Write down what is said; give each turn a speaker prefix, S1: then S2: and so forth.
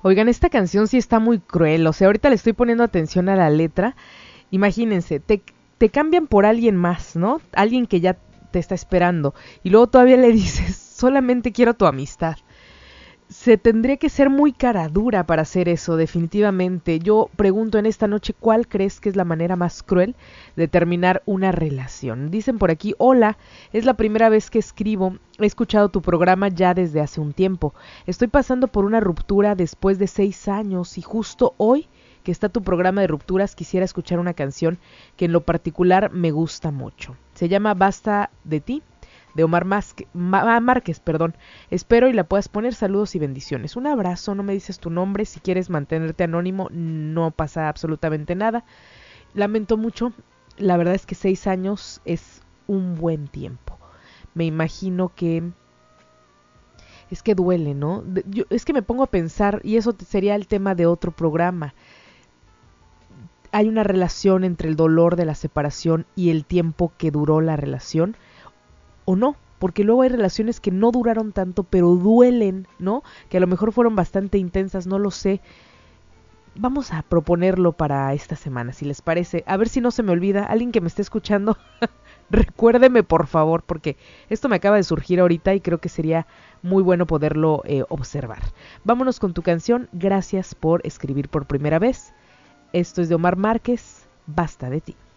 S1: Oigan, esta canción sí está muy cruel, o sea, ahorita le estoy poniendo atención a la letra. Imagínense, te cambian por alguien más, ¿no? Alguien que ya te está esperando. Y luego todavía le dices, solamente quiero tu amistad. Se tendría que ser muy cara dura para hacer eso, definitivamente. Yo pregunto en esta noche, ¿cuál crees que es la manera más cruel de terminar una relación? Dicen por aquí, hola, es la primera vez que escribo, he escuchado tu programa ya desde hace un tiempo. Estoy pasando por una ruptura después de 6 años y justo hoy que está tu programa de rupturas quisiera escuchar una canción que en lo particular me gusta mucho. Se llama Basta de ti, de Omar Márquez, perdón. Espero y la puedas poner. Saludos y bendiciones. Un abrazo, no me dices tu nombre. Si quieres mantenerte anónimo, no pasa absolutamente nada. Lamento mucho. La verdad es que 6 años es un buen tiempo. Me imagino que es que duele, ¿no? Es que me pongo a pensar, y eso sería el tema de otro programa. Hay una relación entre el dolor de la separación y el tiempo que duró la relación, o no, porque luego hay relaciones que no duraron tanto, pero duelen, ¿no? Que a lo mejor fueron bastante intensas, no lo sé. Vamos a proponerlo para esta semana, si les parece. A ver si no se me olvida. Alguien que me esté escuchando, recuérdeme por favor, porque esto me acaba de surgir ahorita y creo que sería muy bueno poderlo observar. Vámonos con tu canción. Gracias por escribir por primera vez. Esto es de Omar Márquez. Basta de ti.